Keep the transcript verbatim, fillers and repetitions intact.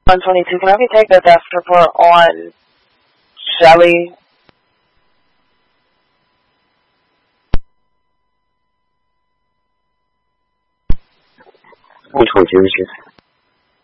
one twenty-two, can I have you take the desk report on Shelly? one twenty-two, Richard.